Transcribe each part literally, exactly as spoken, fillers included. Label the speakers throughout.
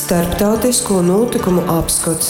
Speaker 1: Starptautisko notikumu apskats.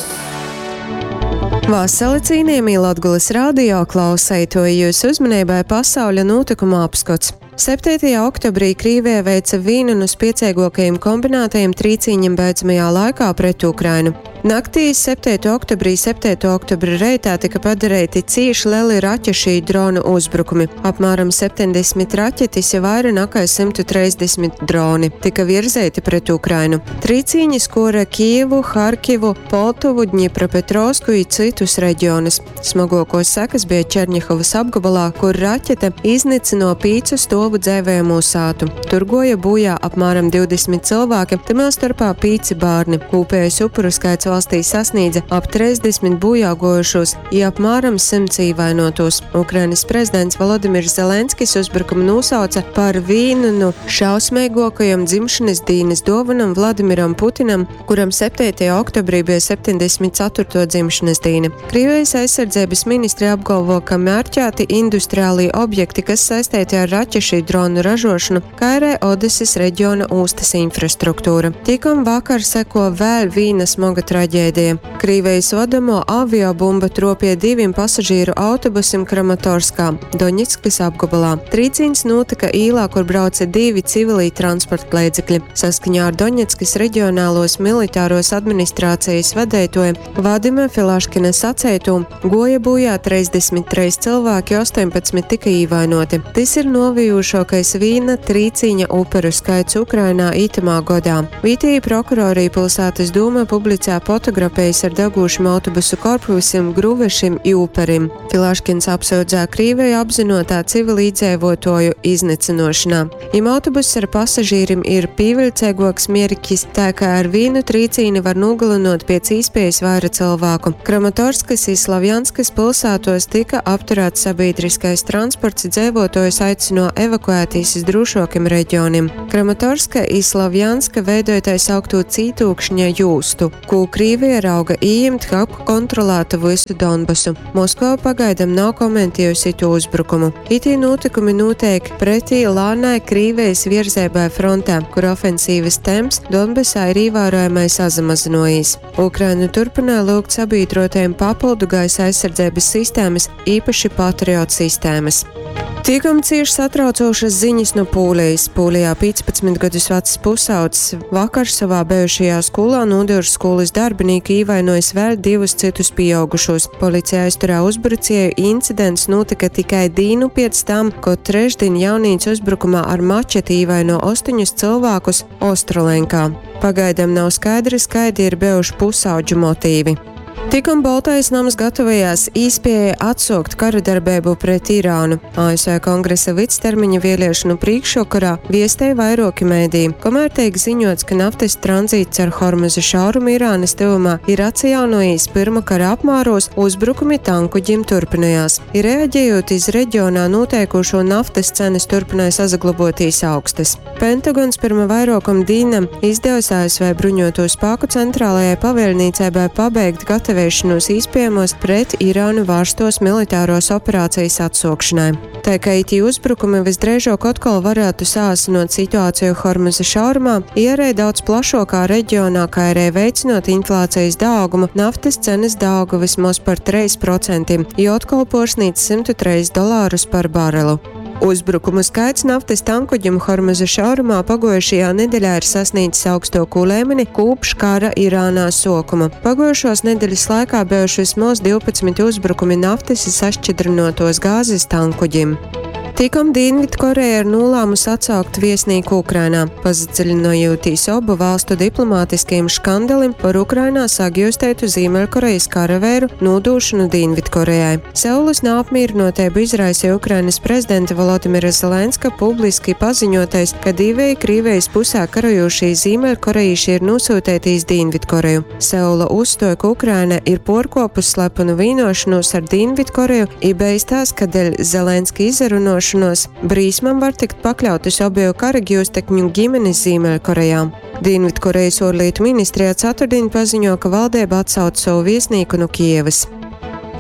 Speaker 2: Vasali cienījamie Latgules radio klausētoji, jūsu uzmanībai pasauļa notikumu apskats. septītajā oktobrī Krievija veica vīnu uz piecīgākajiem kombinētajiem trīcīņiem beidzamajā laikā pret Ukrainu. Naktī septītajā oktobrī septītā oktobra reitā tika padarīti cīši lieli raķešu dronu uzbrukumi. Apmēram septiņdesmit raķetis, ja vairāk nekā simt trīsdesmit droni tika virzīti pret Ukrainu. Trīcīņi skora Kijevu, Harkivu, Poltuvu, Dņipropetrovsku un citus reģionus. Smagākos sekas bija Černihovas apgabalā, kur raķete iznīcināja pīcu stovu dzīvojamu sātu. Tur goja bojā apmēram divdesmit cilvēki, tamā starpā pīci bērni. Kopējais upuru skaits valstī sasniedza ap trīsdesmit bojāgojušos, ja apmēram simts ievainotos. Ukrainas prezidents Volodimirs Zelenskis uzbrukumu nosauca par vīnu no šausmīgākajam dzimšanas dienas dāvanam Vladimiram Putinam, kuram septītajā oktobrī bija septiņdesmit ceturtā dzimšanas diena. Krievijas aizsardzības ministri apgalvo, ka mērķēti industriālī objekti, kas saistīti ar raķešu dronu ražošanu, kā arī Odesas reģiona ostas infrastruktūra. Tikam vakar seko vēl viena smaga traģēdija. Krievijas vadamo aviobumba tropīja diviem pasažieru autobusiem Kramatorskā, Doņetskas apgabalā. Trīcīns notika īlā, kur brauca divi civilī transporta līdzekļi. Saskaņā ar Doņetskas reģionālos militāros administrācijas vadītoju Vadima Filaškina sacītu, goja bojā trīsdesmit trīs cilvēki, astoņpadsmit tika ievainoti. Tas ir novijušākais vīna trīcīņa upuru skaits Ukrainā itamā gadā. Vietējā prokurorija pilsētas dūma publicē fotografijas ar degūšiem autobusu korpusiem, gruvešiem un uperim. Filaškins apsūdzē Krieviju apzinotā civili iedzīvotāju iznīcināšanā. Im autobuss ar pasažīrim ir pievilcīgāks mērķis, tā kā ar vīnu trīcīni var nogalinot pēc iespējas vairāk cilvēku. Kramatorskas un Slavjanskas pilsētos tika apturēts sabiedriskais transports, dzīvotājus aicino evakuēties uz drošākiem reģioniem. Kramatorska un Slavjanska veidotais augtu cītūkšņa jūstu, ko Krievija rauga ieņemt, kā kontrolēta visu Donbasu. Moskva pagaidam nav komentējusi to uzbrukumu. Itī notikumi notiek pretī lānai Krievijas virzībai frontē, kur ofensīvas temps Donbasā ir ievērojamai sazamazinājies. Ukraina turpināja lūgt sabiedrotajiem papildu gaisa aizsardzības sistēmas, īpaši Patriot sistēmas. Tikam cieši satraucošas ziņas no Pūlijas. Pūlijā piecpadsmit gadus vecs pusaudzis vakar savā bijušajā skolā nodūris skolas darbinieku ievainojis vēl divus citus pieaugušos. Policija aizturē uzbrucēju, incidents notika tikai dienu pēc tam, ko trešdien jaunīts uzbrukumā ar mačeti ievaino astoņus cilvēkus Ostrolenkā. Pagaidām nav skaidrs, kādi ir bijuši pusaudžu motīvi. Tikam Baltais nams gatavojās īspēja atsaukt kara darbību pret Irānu. A S V kongresa vidstermiņa vēlēšanu priekšvakarā viestēja vairāki mēdīji, kamēr tiek ziņots, ka naftas tranzīts ar Hormuza šaurumu Irānas tuvumā ir atjaunojis pirma kara apmēros, uzbrukumi tankuģim turpinājās. Ir reaģējot iz reģionā noteikušo naftas cenas turpināja sazaglaboties augstas. Pentagons pirma vairākam dīnam izdevusi A S V bruņoto spēku centrālajai pavēlniecībai pabeigt gatavēšanos iespējamos pret Irānu vārstos militāros operācijas atsaukšanai. Tā kā itī uzbrukumi visdrīzāk atkal varētu sāsinot situāciju Hormuza šaurumā, ierēja daudz plašākā reģionā, kā arī veicinot inflācijas daugumu, naftas cenas dauga vismaz par trīs procentiem, jo atkal porsnīca simt trīs dolārus par barelu. Uzbrukumu skaits naftas tankuģim Hormuza šaurumā pagojušajā nedēļā ir sasniedzis augstāko līmeni kopš kara Irānā sākuma. Pagojušos nedēļas laikā bijuši vismaz divpadsmit uzbrukumi naftas sašķidrinotos gāzes tankuģim. Tikam Dienvidkoreja ir nolēmusi atsaukt viesnīku Ukrainā, padziļinojotīs obu valstu diplomātiskajiem škandalim par Ukrainā sagjūstētu Ziemeļkorejas karavēru nodūšanu Dienvidkorejai. Seulas neapmierinotību izraisīja Ukrainas prezidenta Volodimira Zelenska publiski paziņotais, ka divi Krievijas pusē karajošie Ziemeļkorejieši ir nosūtītīs Dienvidkoreju. Seula uzstoja, ka Ukraina ir porkopus slepenu vienošanos ar Dienvidkoreju, ir beigstās, ka dēļ Zelenska izrunošanas brīsmam var tikt pakļautas obiju karagūstekņu ģimenes Ziemeļkorejā. Dienvidkorejas ārlietu ministrijā ceturtdien paziņo, ka valdība atsauc savu viesnīku no Kijevas.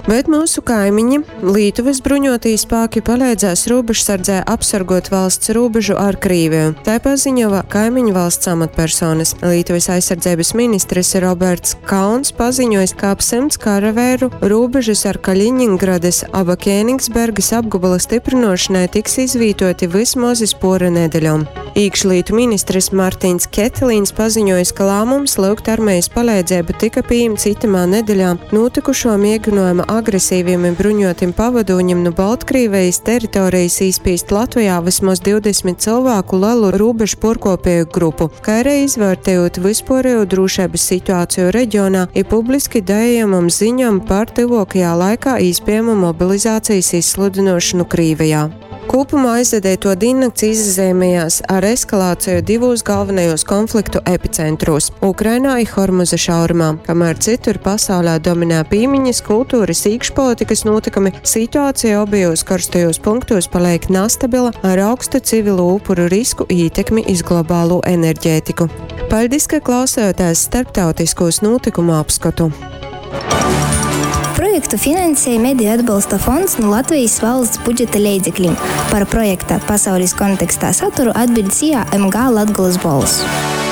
Speaker 2: Bet mūsu kaimiņi, Lietuvas bruņotie spēki, palīdzēs robežsardzē apsargot valsts robežu ar Krieviju. Tā paziņoja kaimiņu valsts amatpersonas. Lietuvas aizsardzības ministrs Roberts Kauns paziņoja, ka ap simts karavēru robežas ar Kaļiņingradas aba Kēnigsbergas apgabala stiprinošanai tiks izvītoti vismaz pora nedēļām. Iekšlietu ministrs Martins Ketelīns paziņoja, ka lēmums lūgt armijas palīdzību tika pieņemts itamā nedēļā notikušo mēģinājuma agresīviem un bruņotim pavadoņiem no Baltkrievijas teritorijas izspīst Latvijā vismaz divdesmit cilvēku lielu robežu porkopēju grupu, kā arī izvērtējot vispārējo drošības situāciju reģionā ir publiski dējamam ziņam par tuvākajā laikā iespējamu mobilizācijas izsludinošanu Krievijā. Kopumā aizvadēto diennakts izzīmējās ar eskalāciju divos galvenajos konfliktu epicentros – Ukrainā un Hormuza šaurumā, kamēr citur pasaulē dominē piemiņas, kultūras, iekšpolitikas notikumi, situācija abajos karstajos punktos paliek nestabila ar augstu civilu upuru risku ietekmi iz globālo enerģētiku. Paldies, ka klausījāties starptautiskos notikumu apskatu.
Speaker 3: Projektu finansēja Mediju atbalsta fonds no Latvijas valsts budžeta līdzekļiem. Par projekta pasaules kontekstā saturu atbild S I A M G Latgolas balss.